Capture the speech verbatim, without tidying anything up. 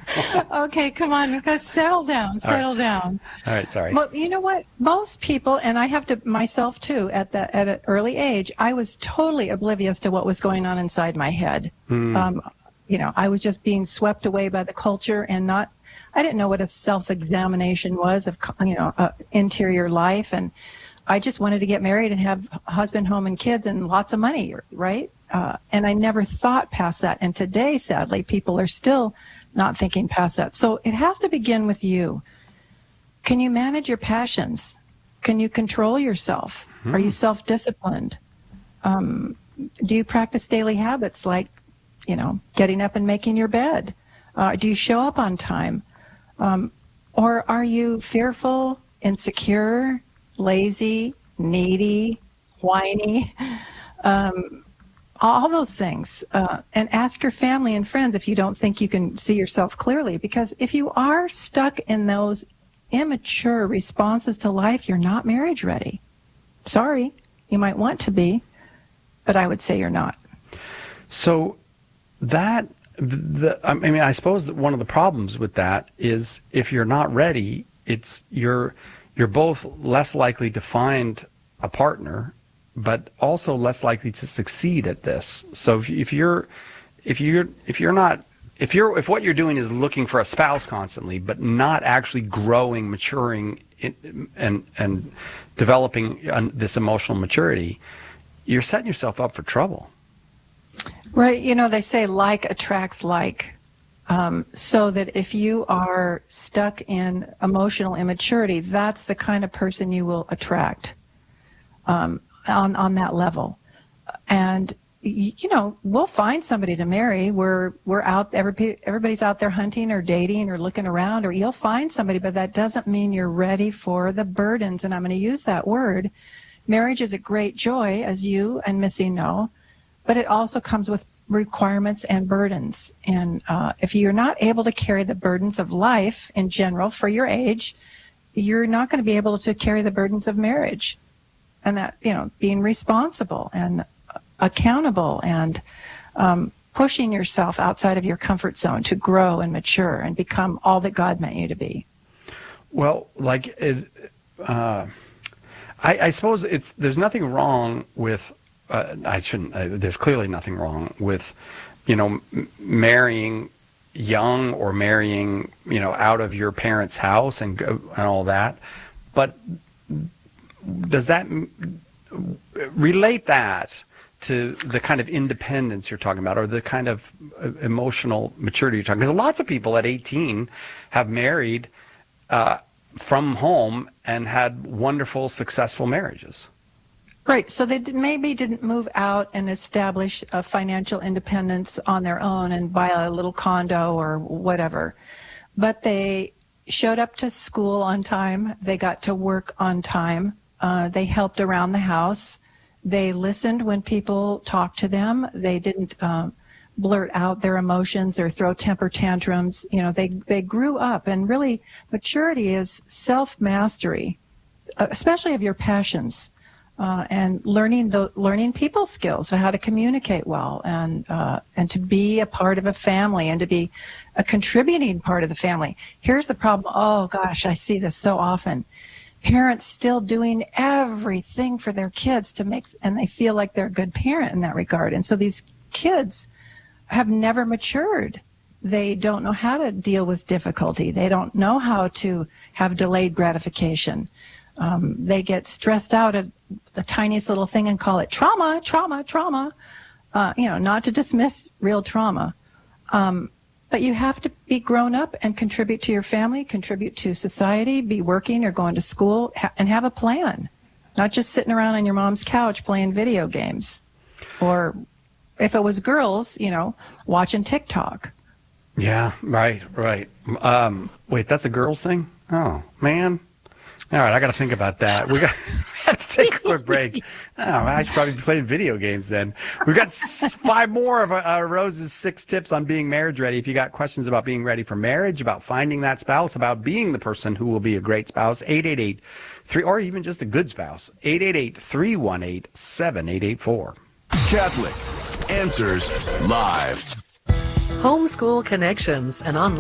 Okay, come on, because settle down, settle All right. down. All right, sorry. Well, you know what? Most people, and I have to myself too, at the at an early age, I was totally oblivious to what was going on inside my head. Mm. Um, you know, I was just being swept away by the culture and not. I didn't know what a self-examination was of, you know, uh, interior life, and I just wanted to get married and have a husband, home, and kids, and lots of money, right? Uh, and I never thought past that. And today, sadly, people are still not thinking past that. So it has to begin with you. Can you manage your passions? Can you control yourself? Mm. Are you self-disciplined? Um, do you practice daily habits like, you know, getting up and making your bed? Uh, do you show up on time? Um, or are you fearful, insecure, lazy, needy, whiny? Um, all those things. Uh, and ask your family and friends if you don't think you can see yourself clearly. Because if you are stuck in those immature responses to life, you're not marriage ready. Sorry, you might want to be, but I would say you're not. So that, the, I mean, I suppose that one of the problems with that is if you're not ready, it's you're you're both less likely to find a partner, but also less likely to succeed at this. So if, if you're if you're if you're not if you're if what you're doing is looking for a spouse constantly, but not actually growing, maturing, in, and and developing this emotional maturity, you're setting yourself up for trouble. Right. You know, they say like attracts like. Um, so that if you are stuck in emotional immaturity, that's the kind of person you will attract um, on, on that level. And, you know, we'll find somebody to marry. We're, we're out, everybody, everybody's out there hunting or dating or looking around, or you'll find somebody, but that doesn't mean you're ready for the burdens. And I'm going to use that word. Marriage is a great joy, as you and Missy know, but it also comes with requirements and burdens. And uh, if you're not able to carry the burdens of life in general for your age, you're not going to be able to carry the burdens of marriage. And that, you know, being responsible and accountable and um, pushing yourself outside of your comfort zone to grow and mature and become all that God meant you to be. Well, like, it, uh, I, I suppose it's there's nothing wrong with Uh, I shouldn't. Uh, there's clearly nothing wrong with, you know, m- marrying young or marrying, you know, out of your parents' house and go, and all that. But does that m- relate that to the kind of independence you're talking about, or the kind of uh, emotional maturity you're talking? Because lots of people at eighteen have married uh, from home and had wonderful, successful marriages. Right. So they did, maybe didn't move out and establish a financial independence on their own and buy a little condo or whatever. But they showed up to school on time. They got to work on time. Uh, they helped around the house. They listened when people talked to them. They didn't uh, blurt out their emotions or throw temper tantrums. You know, they, they grew up. And really, maturity is self-mastery, especially of your passions. Uh, and learning the learning people skills, so how to communicate well, and uh, and to be a part of a family, and to be a contributing part of the family. Here's the problem. Oh gosh, I see this so often. Parents still doing everything for their kids to make, and they feel like they're a good parent in that regard. And so these kids have never matured. They don't know how to deal with difficulty. They don't know how to have delayed gratification. Um, they get stressed out at the tiniest little thing and call it trauma, trauma, trauma, uh, you know, not to dismiss real trauma. Um, but you have to be grown up and contribute to your family, contribute to society, be working or going to school, ha- and have a plan, not just sitting around on your mom's couch playing video games. Or if it was girls, you know, watching TikTok. Yeah, right, right. Um, wait, that's a girls thing? Oh, man. All right, I got to think about that. We got have to take a quick break. Oh, I should probably be playing video games then. We've got s- five more of uh, Rose's six tips on being marriage ready. If you got questions about being ready for marriage, about finding that spouse, about being the person who will be a great spouse, eight eight eight, three, or even just a good spouse, eight eight eight, three one eight, seven eight eight four. Catholic Answers Live. Homeschool Connections, an online